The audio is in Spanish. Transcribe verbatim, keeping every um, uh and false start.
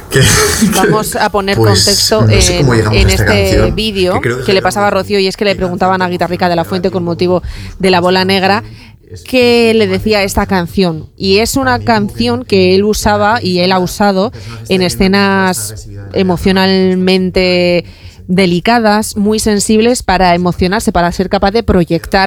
Que, Vamos a poner pues, contexto no sé en, en este vídeo que, que le pasaba a Rocío, y es que le preguntaban a Guitarrica de la Fuente con motivo de la bola negra qué le decía esta canción, y es una canción que él usaba y él ha usado en escenas emocionalmente delicadas, muy sensibles, para emocionarse, para ser capaz de proyectar